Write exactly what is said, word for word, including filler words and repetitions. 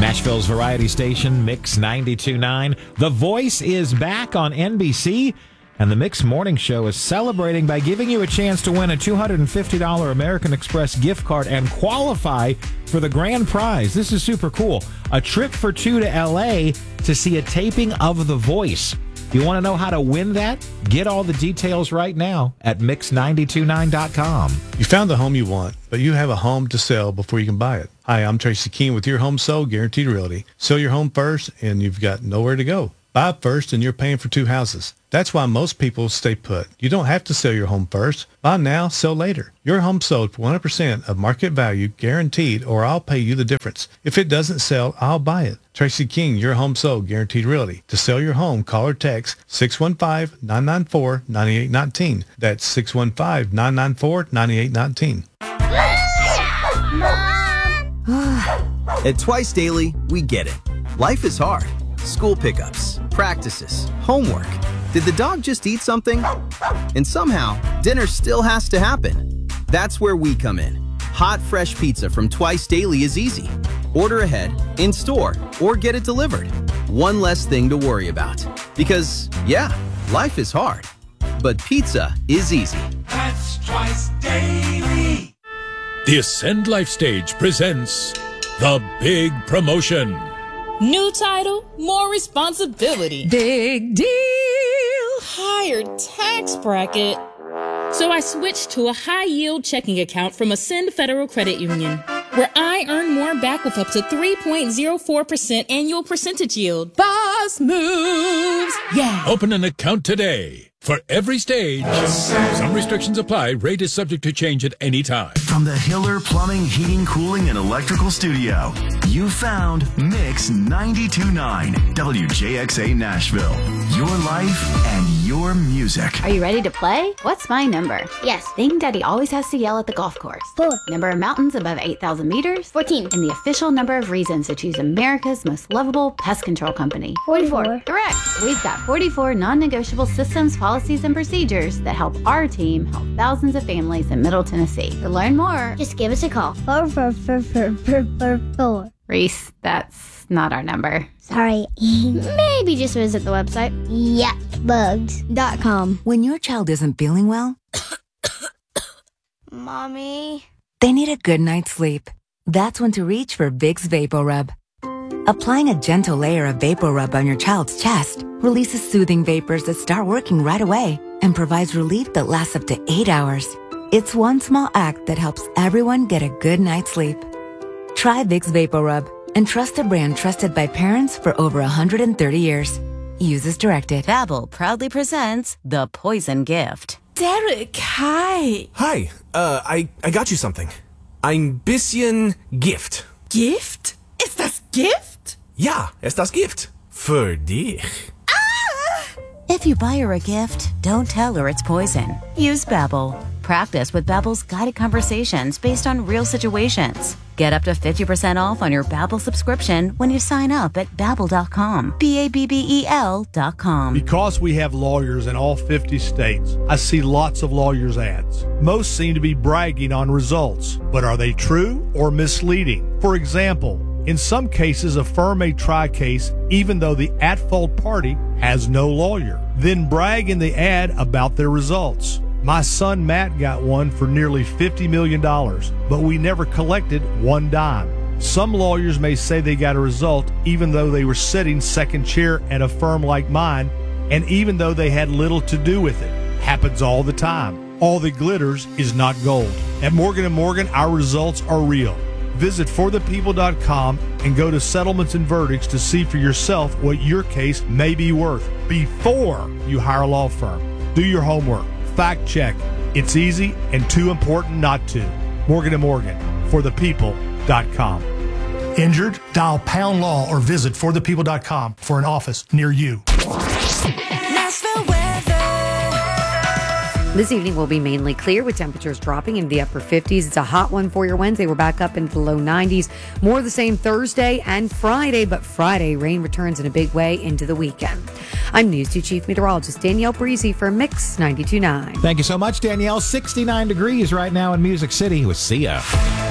Nashville's variety station, Mix ninety-two point nine. The Voice is back on N B C, and the Mix Morning Show is celebrating by giving you a chance to win a two hundred fifty dollars American Express gift card and qualify for the grand prize. This is super cool. A trip for two to L A to see a taping of The Voice. You want to know how to win that? Get all the details right now at mix nine two nine dot com. You found the home you want, but you have a home to sell before you can buy it. Hi, I'm Tracy Keene with Your Home Sold Guaranteed Realty. Sell your home first, and you've got nowhere to go. Buy first, and you're paying for two houses. That's why most people stay put. You don't have to sell your home first. Buy now, sell later. Your home sold for one hundred percent of market value, guaranteed, or I'll pay you the difference. If it doesn't sell, I'll buy it. Tracy King, Your Home Sold Guaranteed Realty. To sell your home, call or text six one five, nine nine four, nine eight one nine. That's six one five, nine nine four, nine eight one nine. At Twice Daily, we get it. Life is hard. School pickups, practices, homework. Did the dog just eat something? And somehow, dinner still has to happen. That's where we come in. Hot, fresh pizza from Twice Daily is easy. Order ahead, in store, or get it delivered. One less thing to worry about. Because, yeah, life is hard. But pizza is easy. That's Twice Daily. The Ascend Life Stage presents The Big Promotion. New title, more responsibility. Big deal. Higher tax bracket. So I switched to a high-yield checking account from Ascend Federal Credit Union, where I earn more back with up to three point zero four percent annual percentage yield. Boss moves. Yeah. Open an account today. For every stage, some restrictions apply. Rate is subject to change at any time. From the Hiller Plumbing, Heating, Cooling, and Electrical Studio, you found Mix ninety-two point nine, W J X A Nashville. Your life and your music. Are you ready to play? What's my number? Yes. Thing Daddy always has to yell at the golf course. Four. Number of mountains above eight thousand meters? Fourteen. And the official number of reasons to choose America's most lovable pest control company? Forty-four. Correct. We've got forty-four non-negotiable systems, policies, and procedures that help our team help thousands of families in Middle Tennessee. To learn more, just give us a call. Four, four, four, four, four, four, four. Reese, that's not our number. Sorry. Maybe just visit the website. Yep. Bugs dot com. When your child isn't feeling well, Mommy. they need a good night's sleep. That's when to reach for Vicks VapoRub. Applying a gentle layer of VapoRub on your child's chest releases soothing vapors that start working right away and provides relief that lasts up to eight hours. It's one small act that helps everyone get a good night's sleep. Try Vicks VapoRub and trust a brand trusted by parents for over one hundred thirty years. Use as directed. Babbel proudly presents The Poison Gift. Derek, hi. Hi, uh, I, I got you something. Ein bisschen Gift. Gift? Ist das Gift? Ja, es das Gift. Für dich. If you buy her a gift, don't tell her it's poison. Use Babbel. Practice with Babbel's guided conversations based on real situations. Get up to fifty percent off on your Babbel subscription when you sign up at babbel dot com. B A B B E L dot com. Because we have lawyers in all fifty states, I see lots of lawyers' ads. Most seem to be bragging on results, but are they true or misleading? For example, in some cases, a firm may try a case even though the at-fault party has no lawyer, then brag in the ad about their results. My son Matt got one for nearly fifty million dollars, but we never collected one dime. Some lawyers may say they got a result even though they were sitting second chair at a firm like mine, and even though they had little to do with it. Happens all the time. All that glitters is not gold. At Morgan and Morgan, our results are real. Visit for the people dot com and go to settlements and verdicts to see for yourself what your case may be worth before you hire a law firm. Do your homework. Fact check. It's easy and too important not to. Morgan and Morgan, for the people dot com. Injured? Dial pound law or visit for the people dot com for an office near you. Nashville weather. This evening will be mainly clear with temperatures dropping into the upper fifties. It's a hot one for your Wednesday. We're back up into the low nineties. More of the same Thursday and Friday, but Friday rain returns in a big way into the weekend. I'm News two Chief Meteorologist Danielle Breezy for Mix ninety-two point nine. Thank you so much, Danielle. sixty-nine degrees right now in Music City with Sia.